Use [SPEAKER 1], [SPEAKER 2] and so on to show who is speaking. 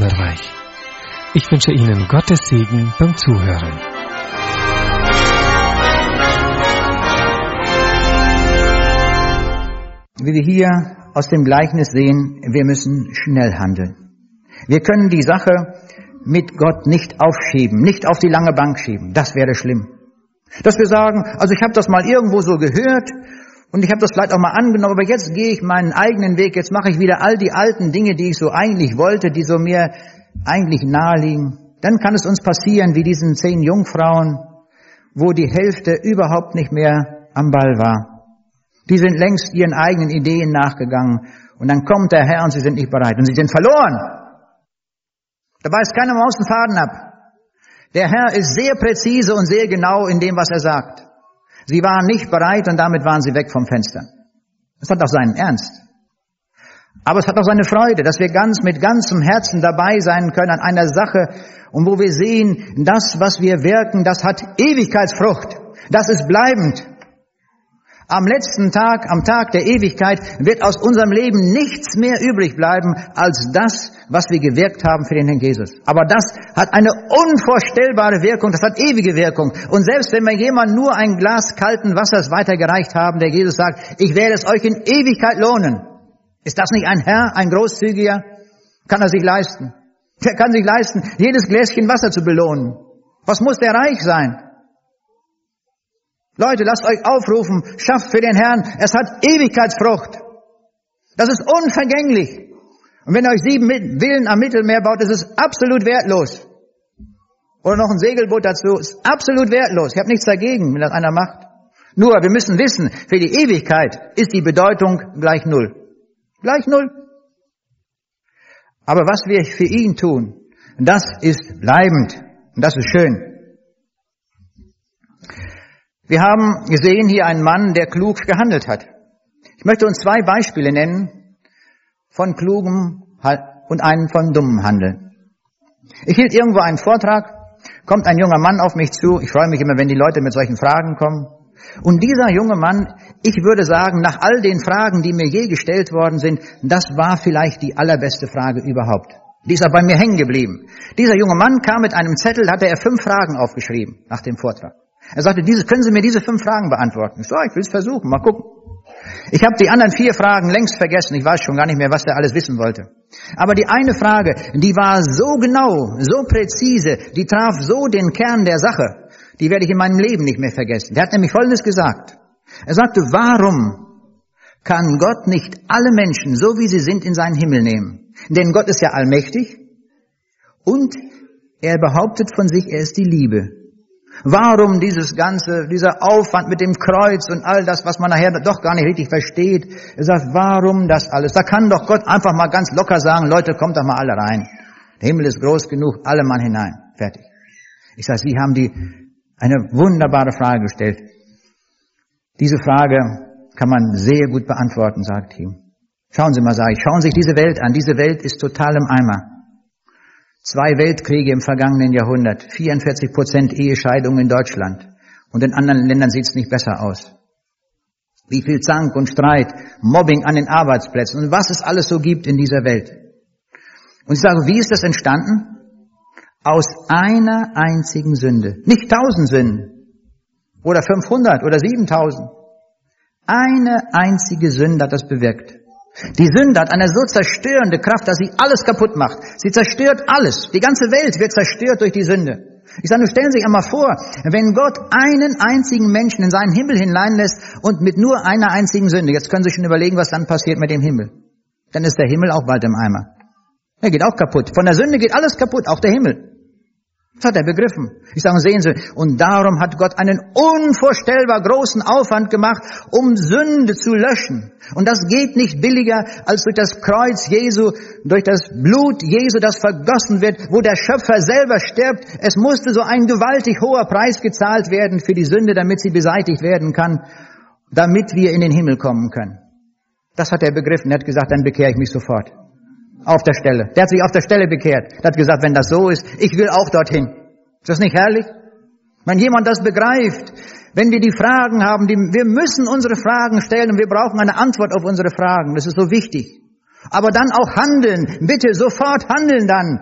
[SPEAKER 1] Himmelreich. Ich wünsche Ihnen Gottes Segen beim Zuhören.
[SPEAKER 2] Wie wir hier aus dem Gleichnis sehen, wir müssen schnell handeln. Wir können die Sache mit Gott nicht aufschieben, nicht auf die lange Bank schieben. Das wäre schlimm. Dass wir sagen, also ich habe das mal irgendwo so gehört und ich habe das vielleicht auch mal angenommen, aber jetzt gehe ich meinen eigenen Weg, jetzt mache ich wieder all die alten Dinge, die ich so eigentlich wollte, die so mir eigentlich naheliegen. Dann kann es uns passieren wie diesen 10 Jungfrauen, wo die Hälfte überhaupt nicht mehr am Ball war. Die sind längst ihren eigenen Ideen nachgegangen und dann kommt der Herr und sie sind nicht bereit und sie sind verloren. Da beißt keiner Maus den Faden ab. Der Herr ist sehr präzise und sehr genau in dem, was er sagt. Sie waren nicht bereit und damit waren sie weg vom Fenster. Es hat auch seinen Ernst. Aber es hat auch seine Freude, dass wir mit ganzem Herzen dabei sein können an einer Sache und wo wir sehen, das, was wir wirken, das hat Ewigkeitsfrucht. Das ist bleibend. Am letzten Tag, am Tag der Ewigkeit, wird aus unserem Leben nichts mehr übrig bleiben als das, was wir gewirkt haben für den Herrn Jesus. Aber das hat eine unvorstellbare Wirkung, das hat ewige Wirkung. Und selbst wenn wir jemand nur ein Glas kalten Wassers weitergereicht haben, der Jesus sagt, ich werde es euch in Ewigkeit lohnen. Ist das nicht ein Herr, ein Großzügiger? Kann er sich leisten? Der kann sich leisten, jedes Gläschen Wasser zu belohnen. Was muss der reich sein? Leute, lasst euch aufrufen, schafft für den Herrn, es hat Ewigkeitsfrucht. Das ist unvergänglich. Und wenn ihr euch 7 Villen am Mittelmeer baut, ist es absolut wertlos. Oder noch ein Segelboot dazu, ist absolut wertlos. Ich habe nichts dagegen, wenn das einer macht. Nur, wir müssen wissen, für die Ewigkeit ist die Bedeutung gleich 0. Gleich 0. Aber was wir für ihn tun, das ist bleibend. Und das ist schön. Wir haben gesehen hier einen Mann, der klug gehandelt hat. Ich möchte uns 2 Beispiele nennen von klugem und einem von dummem Handeln. Ich hielt irgendwo einen Vortrag, kommt ein junger Mann auf mich zu. Ich freue mich immer, wenn die Leute mit solchen Fragen kommen. Und dieser junge Mann, ich würde sagen, nach all den Fragen, die mir je gestellt worden sind, das war vielleicht die allerbeste Frage überhaupt. Die ist auch bei mir hängen geblieben. Dieser junge Mann kam mit einem Zettel, hatte er 5 Fragen aufgeschrieben nach dem Vortrag. Er sagte, können Sie mir diese 5 Fragen beantworten? Ich so, ich will es versuchen, mal gucken. Ich habe die anderen 4 Fragen längst vergessen. Ich weiß schon gar nicht mehr, was der alles wissen wollte. Aber die eine Frage, die war so genau, so präzise, die traf so den Kern der Sache, die werde ich in meinem Leben nicht mehr vergessen. Der hat nämlich Folgendes gesagt. Er sagte, warum kann Gott nicht alle Menschen, so wie sie sind, in seinen Himmel nehmen? Denn Gott ist ja allmächtig und er behauptet von sich, er ist die Liebe. Warum dieser Aufwand mit dem Kreuz und all das, was man nachher doch gar nicht richtig versteht? Er sagt, warum das alles? Da kann doch Gott einfach mal ganz locker sagen, Leute, kommt doch mal alle rein. Der Himmel ist groß genug, alle Mann hinein. Fertig. Ich sage, Sie haben eine wunderbare Frage gestellt. Diese Frage kann man sehr gut beantworten, sagt ihm. Schauen Sie mal, sage ich, schauen Sie sich diese Welt an. Diese Welt ist total im Eimer. 2 Weltkriege im vergangenen Jahrhundert, 44% Ehescheidungen in Deutschland. Und in anderen Ländern sieht es nicht besser aus. Wie viel Zank und Streit, Mobbing an den Arbeitsplätzen und was es alles so gibt in dieser Welt. Und ich sage, wie ist das entstanden? Aus einer einzigen Sünde. Nicht 1000 Sünden oder 500 oder 7000. Eine einzige Sünde hat das bewirkt. Die Sünde hat eine so zerstörende Kraft, dass sie alles kaputt macht. Sie zerstört alles. Die ganze Welt wird zerstört durch die Sünde. Ich sage, stellen Sie sich einmal vor, wenn Gott einen einzigen Menschen in seinen Himmel hineinlässt und mit nur einer einzigen Sünde, jetzt können Sie schon überlegen, was dann passiert mit dem Himmel. Dann ist der Himmel auch bald im Eimer. Er geht auch kaputt. Von der Sünde geht alles kaputt, auch der Himmel. Das hat er begriffen. Ich sage, sehen Sie, und darum hat Gott einen unvorstellbar großen Aufwand gemacht, um Sünde zu löschen. Und das geht nicht billiger als durch das Kreuz Jesu, durch das Blut Jesu, das vergossen wird, wo der Schöpfer selber stirbt. Es musste so ein gewaltig hoher Preis gezahlt werden für die Sünde, damit sie beseitigt werden kann, damit wir in den Himmel kommen können. Das hat er begriffen. Er hat gesagt, dann bekehre ich mich sofort. Auf der Stelle. Der hat sich auf der Stelle bekehrt. Der hat gesagt, wenn das so ist, ich will auch dorthin. Ist das nicht herrlich? Wenn jemand das begreift, wenn wir die Fragen haben, wir müssen unsere Fragen stellen und wir brauchen eine Antwort auf unsere Fragen. Das ist so wichtig. Aber dann auch handeln. Bitte sofort handeln dann.